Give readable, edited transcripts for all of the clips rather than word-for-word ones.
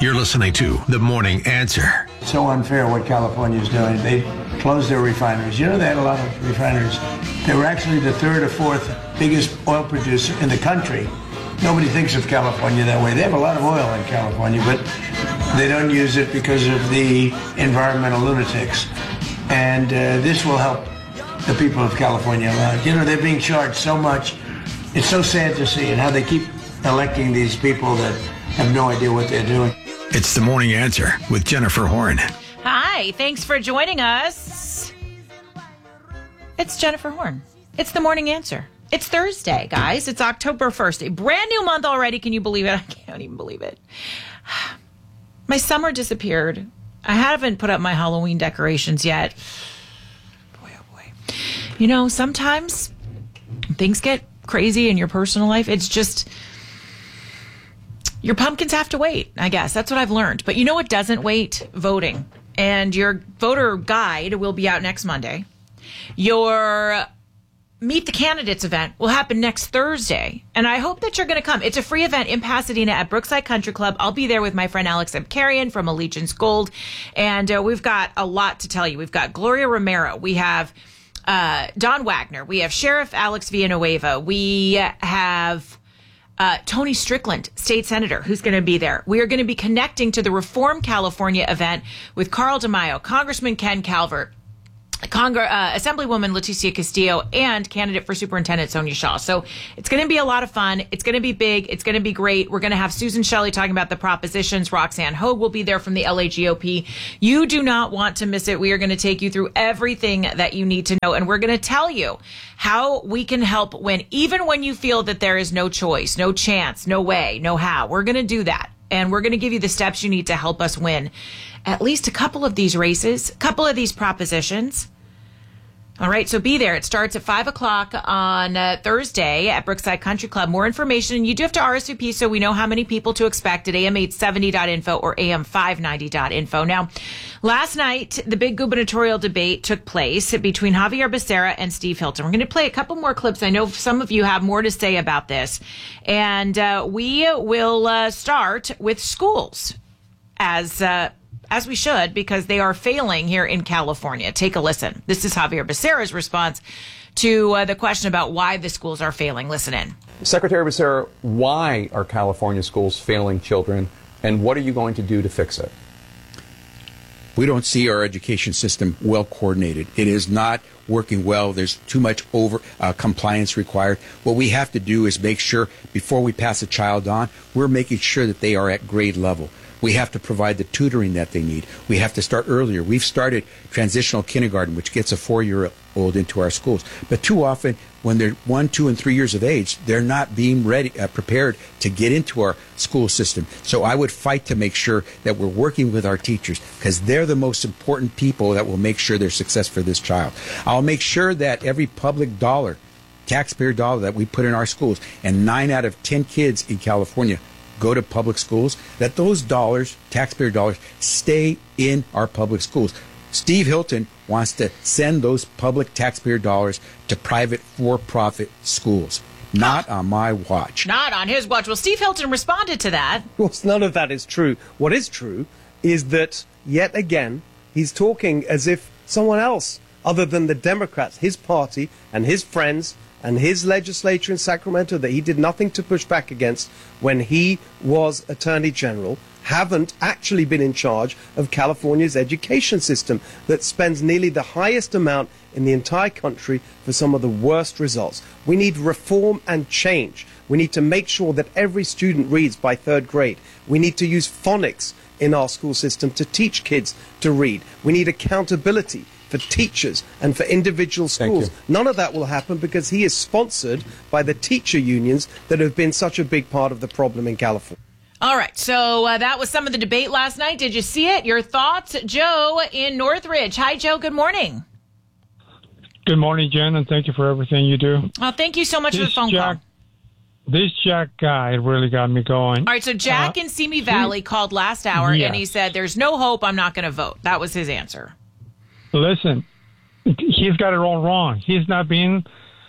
You're listening to The Morning Answer. So unfair what California's doing. They closed their refineries. You know, they had a lot of refineries. They were actually the third or fourth biggest oil producer in the country. Nobody thinks of California that way. They have a lot of oil in California, but they don't use it because of the environmental lunatics. And this will help the people of California a lot. You know, they're being charged so much. It's so sad to see, and how they keep electing these people that have no idea what they're doing. It's The Morning Answer with Jennifer Horn. Hi, thanks for joining us. It's Jennifer Horn. It's The Morning Answer. It's Thursday, guys. It's October 1st. A brand new month already. Can you believe it? I can't even believe it. My summer disappeared. I haven't put up my Halloween decorations yet. Boy, oh boy. You know, sometimes things get crazy in your personal life. It's just, your pumpkins have to wait, I guess. That's what I've learned. But you know what doesn't wait? Voting. And your voter guide will be out next Monday. Your Meet the Candidates event will happen next Thursday. And I hope that you're going to come. It's a free event in Pasadena at Brookside Country Club. I'll be there with my friend Alex Abkarian from Allegiance Gold. And we've got a lot to tell you. We've got Gloria Romero. We have Don Wagner. We have Sheriff Alex Villanueva. We have Tony Strickland, state senator, who's going to be there. We are going to be connecting to the Reform California event with Carl DeMaio, Congressman Ken Calvert, Assemblywoman Leticia Castillo, and candidate for superintendent Sonia Shaw. So it's going to be a lot of fun. It's going to be big. It's going to be great. We're going to have Susan Shelley talking about the propositions. Roxanne Hogue will be there from the LA GOP. You do not want to miss it. We are going to take you through everything that you need to know, and we're going to tell you how we can help win, even when you feel that there is no choice, no chance, no way, no how. We're going to do that, and we're going to give you the steps you need to help us win at least a couple of these races, a couple of these propositions. All right, so be there. It starts at 5 o'clock on Thursday at Brookside Country Club. More information, you do have to RSVP so we know how many people to expect at am870.info or am590.info. Now, last night, the big gubernatorial debate took place between Javier Becerra and Steve Hilton. We're going to play a couple more clips. I know some of you have more to say about this. And we will start with schools as we should, because they are failing here in California. Take a listen. This is Javier Becerra's response to the question about why the schools are failing. Listen in. Secretary Becerra, why are California schools failing children, and what are you going to do to fix it? We don't see our education system well coordinated. It is not working well. There's too much compliance required. What we have to do is make sure before we pass a child on, we're making sure that they are at grade level. We have to provide the tutoring that they need. We have to start earlier. We've started transitional kindergarten, which gets a 4-year-old into our schools. But too often, when they're 1, 2, and 3 years of age, they're not being prepared to get into our school system. So I would fight to make sure that we're working with our teachers, because they're the most important people that will make sure there's success for this child. I'll make sure that every public dollar, taxpayer dollar that we put in our schools, and 9 out of 10 kids in California go to public schools, that those dollars, taxpayer dollars, stay in our public schools. Steve Hilton wants to send those public taxpayer dollars to private for-profit schools. Not on my watch. Not on his watch. Well, Steve Hilton responded to that. Well, none of that is true. What is true is that, yet again, he's talking as if someone else, other than the Democrats, his party and his friends and his legislature in Sacramento that he did nothing to push back against when he was Attorney General, haven't actually been in charge of California's education system that spends nearly the highest amount in the entire country for some of the worst results. We need reform and change. We need to make sure that every student reads by 3rd grade. We need to use phonics in our school system to teach kids to read. We need accountability for teachers and for individual schools. None of that will happen because he is sponsored by the teacher unions that have been such a big part of the problem in California. All right, so that was some of the debate last night. Did you see it? Your thoughts? Joe in Northridge. Hi, Joe. Good morning. Good morning, Jen, and thank you for everything you do. Oh, thank you so much for the phone call. This Jack guy really got me going. All right, so Jack in Simi Valley called last hour, and he said, there's no hope, I'm not going to vote. That was his answer. Listen, he's got it all wrong. He's not being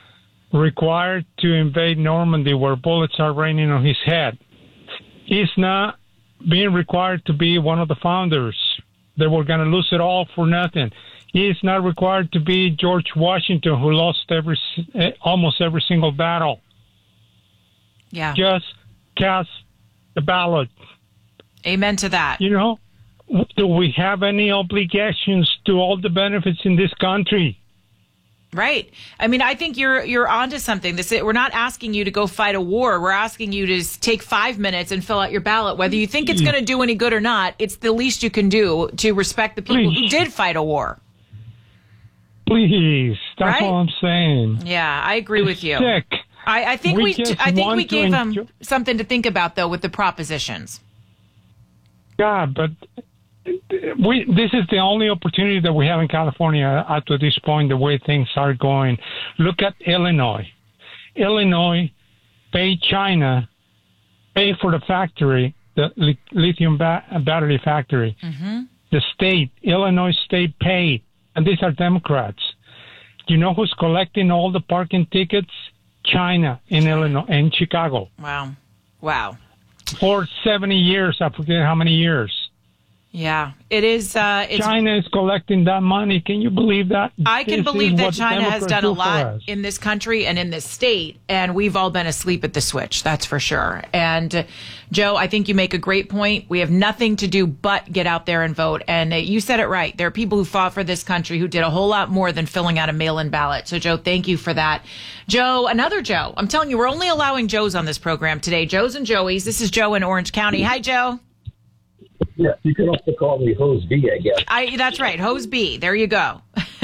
required to invade Normandy where bullets are raining on his head. He's not being required to be one of the founders. They were going to lose it all for nothing. He is not required to be George Washington, who lost almost every single battle. Yeah. Just cast the ballot. Amen to that. You know, do we have any obligations to all the benefits in this country? Right. I mean, I think you're onto something. We're not asking you to go fight a war. We're asking you to take 5 minutes and fill out your ballot. Whether you think it's going to do any good or not, it's the least you can do to respect the people who did fight a war. Please. That's right? all I'm saying. Yeah, I agree with you. Sick. I think we gave them something to think about, though, with the propositions. Yeah, but this is the only opportunity that we have in California up to this point, the way things are going. Look at Illinois. Illinois paid China, pay for the factory, the lithium battery factory. Mm-hmm. The state, Illinois state paid, and these are Democrats. You know who's collecting all the parking tickets? China in Illinois, in Chicago. Wow. For 70 years, I forget how many years. Yeah, it is. China is collecting that money. Can you believe that? I can believe that China has done a lot us. in this country and in this state, and we've all been asleep at the switch. That's for sure. And Joe, I think you make a great point. We have nothing to do but get out there and vote. And you said it right. There are people who fought for this country who did a whole lot more than filling out a mail-in ballot. So, Joe, thank you for that. Joe, another Joe. I'm telling you, we're only allowing Joes on this program today. Joes and Joeys. This is Joe in Orange County. Hi, Joe. Yeah, you can also call me Hose B, I guess. That's right, Hose B. There you go.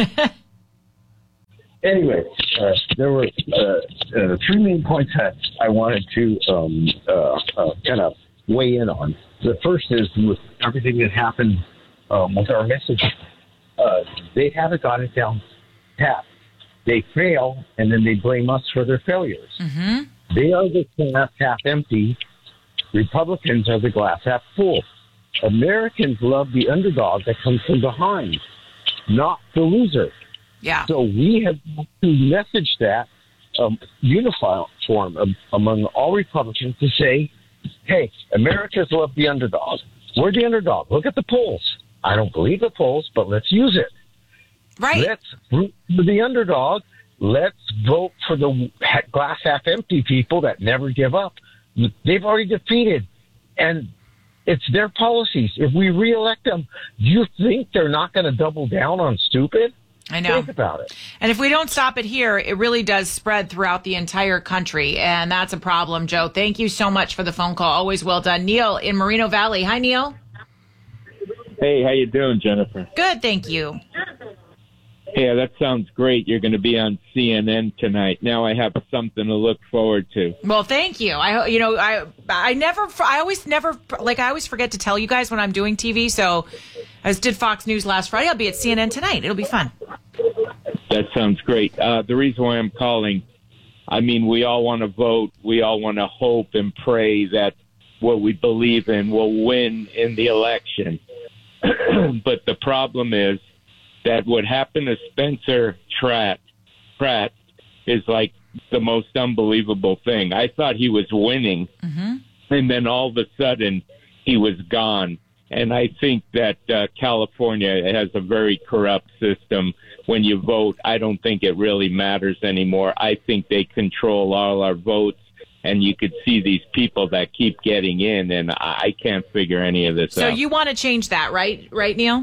Anyway, there were three main points that I wanted to kind of weigh in on. The first is with everything that happened with our message. They haven't got it down pat. They fail, and then they blame us for their failures. Mm-hmm. They are the glass half empty. Republicans are the glass half full. Americans love the underdog that comes from behind, not the loser. Yeah. So we have to message that uniform among all Republicans to say, hey, Americans love the underdog. We're the underdog. Look at the polls. I don't believe the polls, but let's use it. Right. Let's root for the underdog. Let's vote for the glass half empty people that never give up. They've already defeated. And it's their policies. If we reelect them, do you think they're not going to double down on stupid? I know. Think about it. And if we don't stop it here, it really does spread throughout the entire country. And that's a problem, Joe. Thank you so much for the phone call. Always well done. Neil in Moreno Valley. Hi, Neil. Hey, how you doing, Jennifer? Good, thank you. Yeah, that sounds great. You're going to be on CNN tonight. Now I have something to look forward to. Well, thank you. I always forget to tell you guys when I'm doing TV. So I did Fox News last Friday. I'll be at CNN tonight. It'll be fun. That sounds great. The reason why I'm calling, I mean, we all want to vote. We all want to hope and pray that what we believe in will win in the election. But the problem is that what happened to Spencer Pratt is like the most unbelievable thing. I thought he was winning, and then all of a sudden he was gone. And I think that California has a very corrupt system. When you vote, I don't think it really matters anymore. I think they control all our votes, and you could see these people that keep getting in, and I can't figure any of this out. So you want to change that, right? Right, Neil?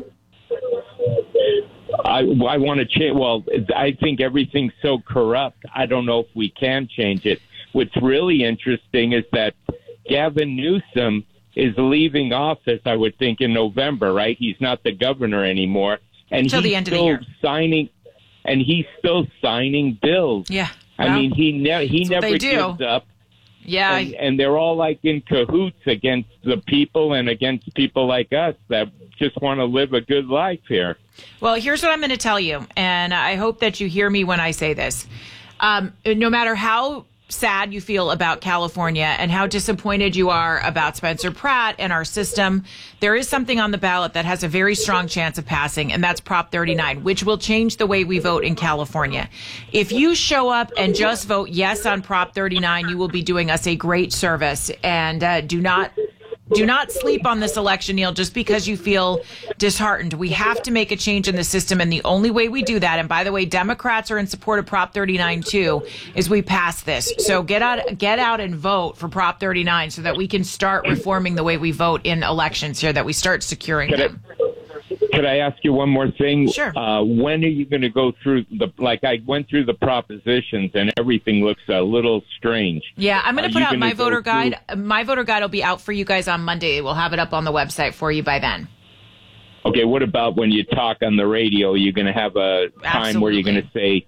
I want to change. Well, I think everything's so corrupt. I don't know if we can change it. What's really interesting is that Gavin Newsom is leaving office, I would think, in November, right? He's not the governor anymore. And Until the end of the year. He's still signing bills. Yeah. I mean, he never gives up. Yeah. And they're all like in cahoots against the people and against people like us that just want to live a good life here. Well, here's what I'm going to tell you, and I hope that you hear me when I say this. No matter how sad you feel about California and how disappointed you are about Spencer Pratt and our system, there is something on the ballot that has a very strong chance of passing, and that's Prop 39, which will change the way we vote in California. If you show up and just vote yes on Prop 39, you will be doing us a great service, and do not Do not sleep on this election, Neil, just because you feel disheartened. We have to make a change in the system, and the only way we do that, and by the way, Democrats are in support of Prop 39 too, is we pass this. So get out and vote for Prop 39 so that we can start reforming the way we vote in elections here, that we start securing them. Could I ask you one more thing? Sure. When are you going to go through I went through the propositions and everything looks a little strange. Yeah, I'm going to put out my voter guide. My voter guide will be out for you guys on Monday. We'll have it up on the website for you by then. Okay, what about when you talk on the radio? You're going to have a time where you're going to say,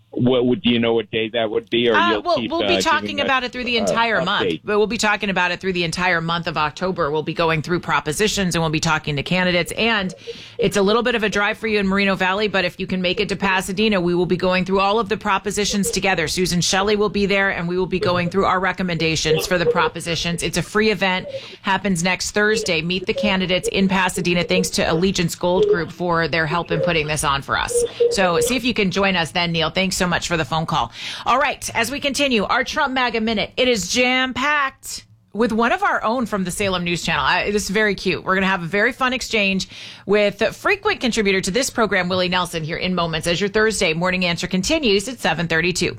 do you know what day that would be? Or we'll be talking about it through the entire month. But we'll be talking about it through the entire month of October. We'll be going through propositions and we'll be talking to candidates. And it's a little bit of a drive for you in Moreno Valley, but if you can make it to Pasadena, we will be going through all of the propositions together. Susan Shelley will be there, and we will be going through our recommendations for the propositions. It's a free event. Happens next Thursday. Meet the candidates in Pasadena. Thanks to Allegiance Gold Group for their help in putting this on for us. So see if you can join us then, Neil. Thanks so much for the phone call. All right, as we continue, our Trump MAGA Minute. It is jam-packed with one of our own from the Salem News Channel. This is very cute. We're going to have a very fun exchange with frequent contributor to this program, Willie Nelson, here in moments as your Thursday morning answer continues at 7:32.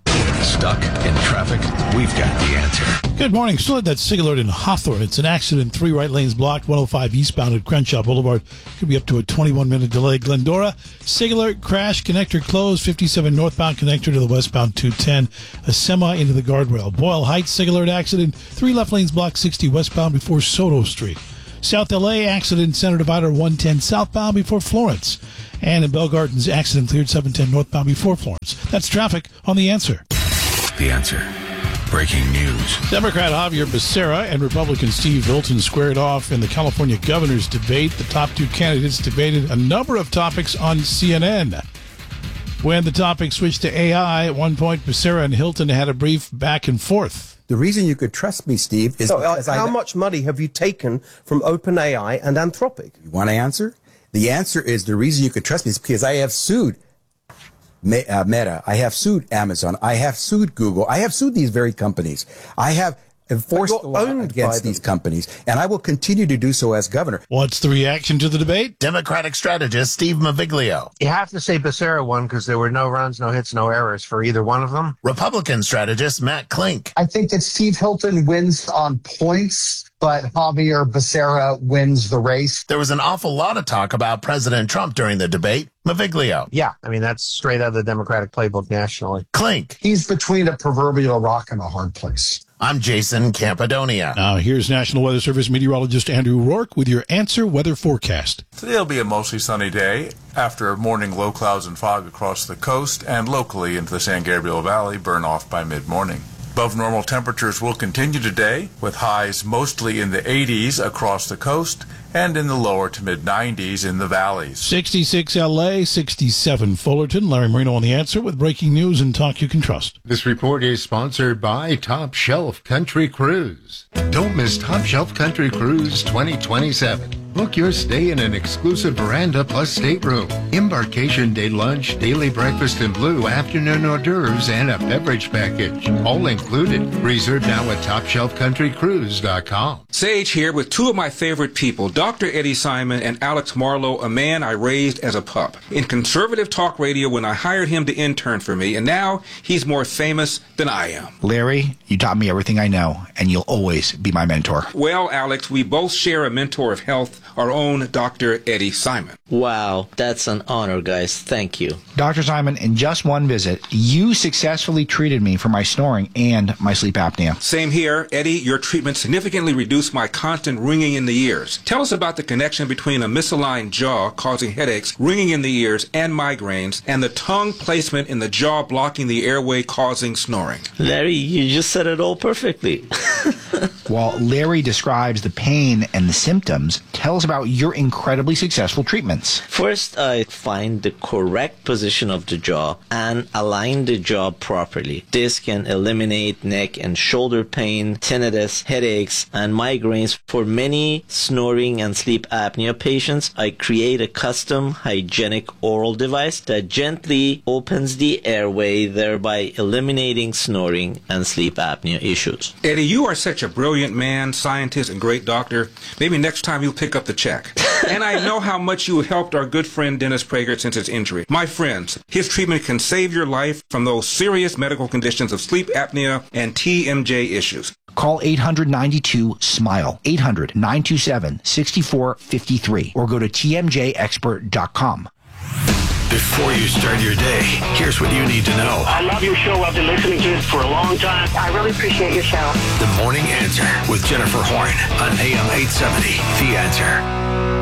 Stuck in traffic? We've got the answer. Good morning. Still at that SIG alert in Hawthorne. It's an accident. 3 right lanes blocked. 105 eastbound at Crenshaw Boulevard. Could be up to a 21-minute delay. Glendora, SIG alert, crash, connector closed. 57 northbound connector to the westbound 210. A semi into the guardrail. Boyle Heights, SIG alert accident. 3 left lanes blocked. 60 westbound before Soto Street. South LA, accident. Center divider 110 southbound before Florence. And in Bell Gardens, accident cleared 710 northbound before Florence. That's traffic on The Answer. The Answer. Breaking news. Democrat Javier Becerra and Republican Steve Hilton squared off in the California governor's debate. The top 2 candidates debated a number of topics on CNN. When the topic switched to AI, at one point, Becerra and Hilton had a brief back and forth. The reason you could trust me, Steve, is how much money have you taken from OpenAI and Anthropic? You want to answer? The answer is the reason you could trust me is because I have sued Meta. I have sued Amazon. I have sued Google. I have sued these very companies. I have enforced the law against these companies, and I will continue to do so as governor. What's the reaction to the debate? Democratic strategist Steve Maviglio. You have to say Becerra won because there were no runs, no hits, no errors for either one of them. Republican strategist Matt Klink. I think that Steve Hilton wins on points, but Javier Becerra wins the race. There was an awful lot of talk about President Trump during the debate. Maviglio. Yeah, I mean, that's straight out of the Democratic playbook nationally. Klink. He's between a proverbial rock and a hard place. I'm Jason Campadonia. Now, here's National Weather Service meteorologist Andrew Rourke with your Answer weather forecast. Today will be a mostly sunny day after morning low clouds and fog across the coast and locally into the San Gabriel Valley burn off by mid-morning. Above normal temperatures will continue today with highs mostly in the 80s across the coast and in the lower to mid-90s in the valleys. 66 LA, 67 Fullerton. Larry Marino on The Answer with breaking news and talk you can trust. This report is sponsored by Top Shelf Country Cruise. Don't miss Top Shelf Country Cruise 2027. Book your stay in an exclusive veranda plus stateroom, embarkation day lunch, daily breakfast in blue, afternoon hors d'oeuvres, and a beverage package. All included. Reserve now at TopShelfCountryCruise.com. Sage here with 2 of my favorite people, Dr. Eddie Simon and Alex Marlowe, a man I raised as a pup. In conservative talk radio when I hired him to intern for me, and now he's more famous than I am. Larry, you taught me everything I know, and you'll always be my mentor. Well, Alex, we both share a mentor of health, our own Dr. Eddie Simon. Wow, that's an honor, guys. Thank you. Dr. Simon, in just one visit, you successfully treated me for my snoring and my sleep apnea. Same here. Eddie, your treatment significantly reduced my constant ringing in the ears. Tell us about the connection between a misaligned jaw causing headaches, ringing in the ears, and migraines, and the tongue placement in the jaw blocking the airway causing snoring. Larry, you just said it all perfectly. While Larry describes the pain and the symptoms, tell us about your incredibly successful treatments. First, I find the correct position of the jaw and align the jaw properly. This can eliminate neck and shoulder pain, tinnitus, headaches, and migraines. For many snoring and sleep apnea patients, I create a custom hygienic oral device that gently opens the airway, thereby eliminating snoring and sleep apnea issues. Eddie, you are such a brilliant brilliant man, scientist, and great doctor. Maybe next time you'll pick up the check. And I know how much you helped our good friend Dennis Prager since his injury. My friends, his treatment can save your life from those serious medical conditions of sleep apnea and TMJ issues. Call 800-92-SMILE, 800-927-6453, or go to tmjexpert.com. Before you start your day, here's what you need to know. I love your show. I've been listening to it for a long time. I really appreciate your show. The Morning Answer with Jennifer Horn on AM 870. The Answer.